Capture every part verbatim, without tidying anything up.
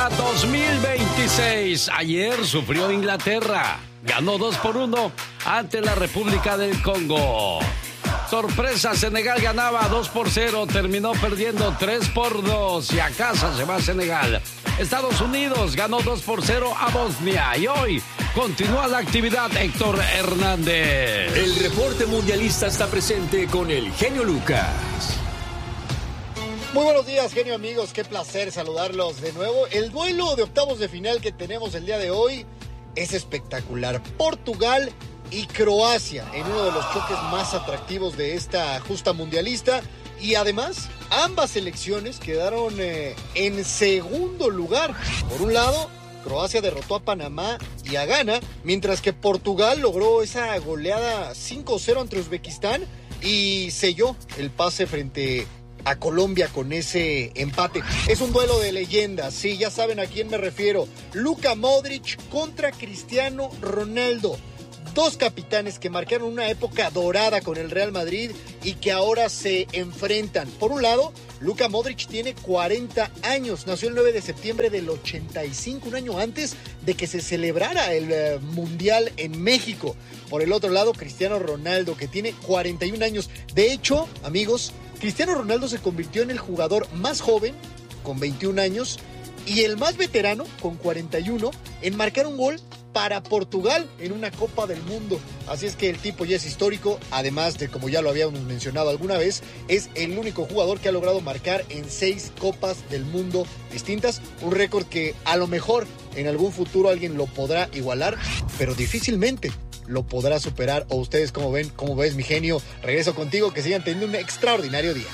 Qatar dos mil veintiséis. Ayer sufrió Inglaterra. Ganó dos por uno ante la República del Congo. Sorpresa, Senegal ganaba dos por cero, terminó perdiendo tres por dos y a casa se va Senegal. Estados Unidos ganó dos por cero a Bosnia y hoy continúa la actividad. Héctor Hernández. El reporte mundialista está presente con el genio Lucas. Muy buenos días, genio amigos, qué placer saludarlos de nuevo. El duelo de octavos de final que tenemos el día de hoy es espectacular. Portugal y Croacia en uno de los choques más atractivos de esta justa mundialista, y además ambas selecciones quedaron eh, en segundo lugar. Por un lado, Croacia derrotó a Panamá y a Ghana, mientras que Portugal logró esa goleada cinco cero ante Uzbekistán y selló el pase frente a Colombia con ese empate. Es un duelo de leyendas, sí, ya saben a quién me refiero. Luka Modric contra Cristiano Ronaldo. Dos capitanes que marcaron una época dorada con el Real Madrid y que ahora se enfrentan. Por un lado, Luka Modric tiene cuarenta años, nació el nueve de septiembre del ochenta y cinco, un año antes de que se celebrara el uh, Mundial en México. Por el otro lado, Cristiano Ronaldo, que tiene cuarenta y un años. De hecho, amigos, Cristiano Ronaldo se convirtió en el jugador más joven, con veintiún años, y el más veterano, con cuarenta y uno, en marcar un gol para Portugal en una Copa del Mundo. Así es que el tipo ya es histórico, además de, como ya lo habíamos mencionado alguna vez, es el único jugador que ha logrado marcar en seis Copas del Mundo distintas, un récord que a lo mejor en algún futuro alguien lo podrá igualar, pero difícilmente lo podrá superar. ¿O ustedes cómo ven? ¿Cómo ves, mi genio? Regreso contigo, que sigan teniendo un extraordinario día.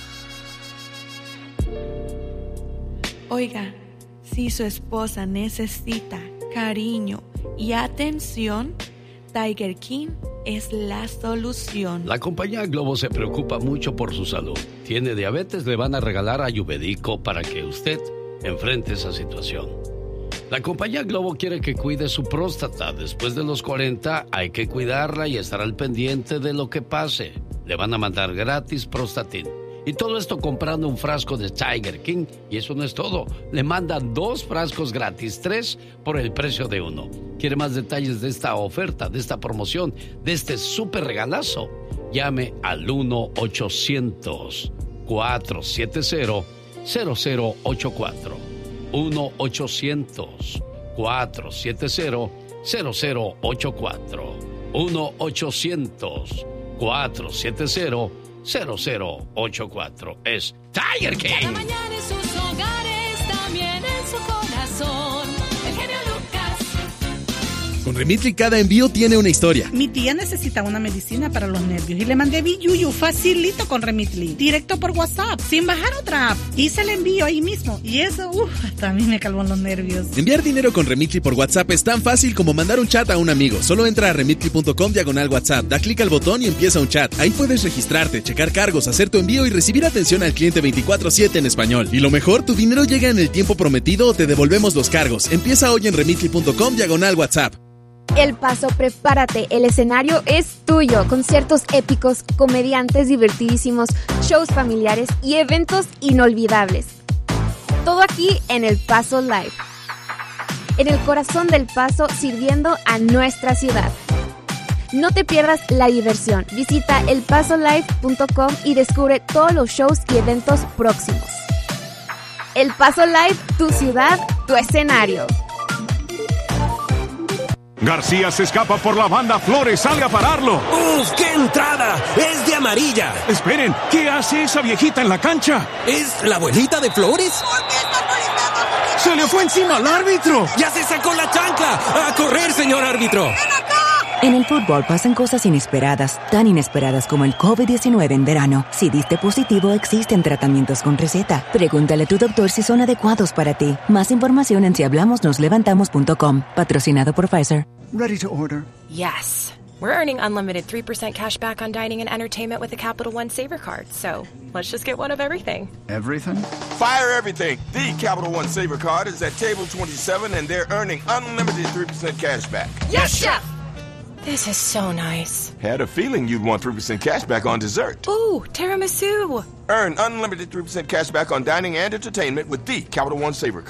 Oiga, si su esposa necesita cariño y atención, Tiger King es la solución. La compañía Globo se preocupa mucho por su salud. Tiene diabetes, le van a regalar Ayurvédico para que usted enfrente esa situación. La compañía Globo quiere que cuide su próstata. Después de los cuarenta hay que cuidarla y estar al pendiente de lo que pase. Le van a mandar gratis Prostatin. Y todo esto comprando un frasco de Tiger King. Y eso no es todo. Le mandan dos frascos gratis, tres por el precio de uno. ¿Quiere más detalles de esta oferta, de esta promoción, de este súper regalazo? Llame al uno ochocientos, cuatrocientos setenta, cero cero ocho cuatro. uno ochocientos, cuatrocientos setenta, cero cero ocho cuatro. uno ochocientos, cuatrocientos setenta, cero cero ocho cuatro. Es Tiger King. Cada mañana en sus hogares, también en su corazón. El genio Lucas. Con Remitly cada envío tiene una historia. Mi tía necesita una medicina para los nervios y le mandé Biyuyu facilito con Remitly, directo por WhatsApp, sin bajar otra app. Hice el envío ahí mismo y eso, uff, hasta a mí me calmó los nervios. Enviar dinero con Remitly por WhatsApp es tan fácil como mandar un chat a un amigo. Solo entra a remitly punto com diagonal WhatsApp, da clic al botón y empieza un chat. Ahí puedes registrarte, checar cargos, hacer tu envío y recibir atención al cliente veinticuatro siete en español. Y lo mejor, tu dinero llega en el tiempo prometido o te devolvemos los cargos. Empieza hoy en remitly punto com diagonal WhatsApp. El Paso, prepárate, el escenario es tuyo. Conciertos épicos, comediantes divertidísimos, shows familiares y eventos inolvidables. Todo aquí en El Paso Live. En el corazón del Paso, sirviendo a nuestra ciudad. No te pierdas la diversión. Visita el paso live punto com y descubre todos los shows y eventos próximos. El Paso Live, tu ciudad, tu escenario. García se escapa por la banda, Flores sale a pararlo. ¡Uf, qué entrada! ¡Es de amarilla! Esperen, ¿qué hace esa viejita en la cancha? ¿Es la abuelita de Flores? ¿Por qué está molestando? ¡Se le fue encima al árbitro! ¡Ya se sacó la chancla! ¡A correr, señor árbitro! ¡Ven acá! En el fútbol pasan cosas inesperadas, tan inesperadas como el covid diecinueve en verano. Si diste positivo, existen tratamientos con receta. Pregúntale a tu doctor si son adecuados para ti. Más información en si hablamos nos levantamos punto com. Patrocinado por Pfizer. Ready to order? Yes. We're earning unlimited three percent cash back on dining and entertainment with the Capital One Saver Card. So let's just get one of everything. Everything? Fire everything. The Capital One Saver Card is at table twenty-seven and they're earning unlimited three percent cash back. Yes, Chef! This is so nice. Had a feeling you'd want three percent cash back on dessert. Ooh, tiramisu. Earn unlimited three percent cash back on dining and entertainment with the Capital One Saver Card.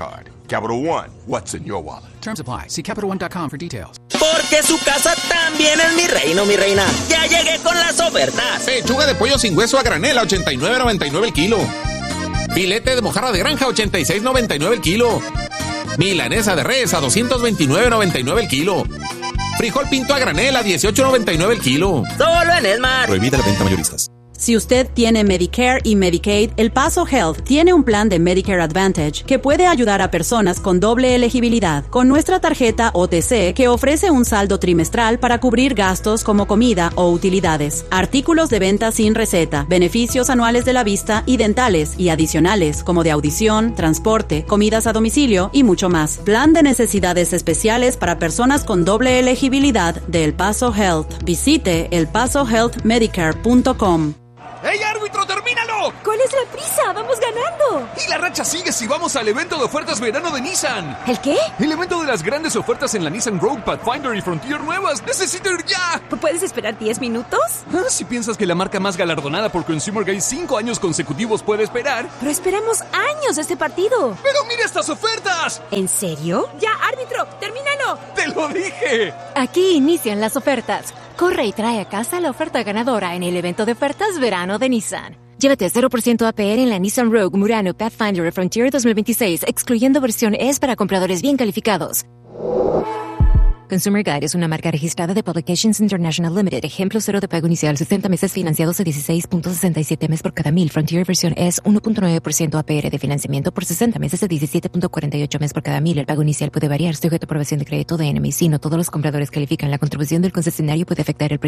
Capital One, what's in your wallet? Terms apply. See Capital One dot com for details. Porque su casa también es mi reino, mi reina. Ya llegué con las ofertas. Pechuga de pollo sin hueso a granel a ochenta y nueve noventa y nueve el kilo. Filete de mojarra de granja a ochenta y seis noventa y nueve el kilo. Milanesa de res a doscientos veintinueve noventa y nueve el kilo. Frijol pinto a granel a dieciocho noventa y nueve el kilo. Solo en Esmar. Prohibida la venta mayoristas. Si usted tiene Medicare y Medicaid, El Paso Health tiene un plan de Medicare Advantage que puede ayudar a personas con doble elegibilidad con nuestra tarjeta O T C, que ofrece un saldo trimestral para cubrir gastos como comida o utilidades, artículos de venta sin receta, beneficios anuales de la vista y dentales y adicionales como de audición, transporte, comidas a domicilio y mucho más. Plan de necesidades especiales para personas con doble elegibilidad de El Paso Health. Visite el paso health medicare punto com. ¡Ey, árbitro, termínalo! ¿Cuál es la prisa? ¡Vamos ganando! Y la racha sigue si vamos al evento de ofertas verano de Nissan. ¿El qué? El evento de las grandes ofertas en la Nissan Rogue, Pathfinder y Frontier nuevas. ¡Necesito ir ya! ¿Puedes esperar diez minutos? Ah, si piensas que la marca más galardonada por Consumer Guide cinco años consecutivos puede esperar. Pero esperamos años este partido. ¡Pero mira estas ofertas! ¿En serio? Ya, árbitro, termínalo. ¡Te lo dije! Aquí inician las ofertas. Corre y trae a casa la oferta ganadora en el evento de ofertas verano de Nissan. Llévate cero por ciento A P R en la Nissan Rogue, Murano, Pathfinder y Frontier dos mil veintiséis, excluyendo versión E S para compradores bien calificados. Consumer Guide es una marca registrada de Publications International Limited. Ejemplo cero de pago inicial, sesenta meses financiados a dieciséis punto sesenta y siete meses por cada mil. Frontier versión E S uno punto nueve por ciento A P R de financiamiento por sesenta meses a diecisiete punto cuarenta y ocho meses por cada mil. El pago inicial puede variar sujeto a aprobación de crédito de N M C. No todos los compradores califican. La contribución del concesionario puede afectar el precio